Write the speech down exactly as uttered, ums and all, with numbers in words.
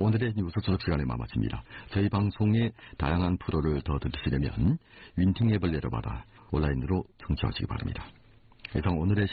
오늘의 뉴스 수업 시간에 마칩니다. 저희 방송의 다양한 프로를 더 들으시려면 윈팅 앱을 내려받아 온라인으로 청취하시기 바랍니다. 이상 오늘의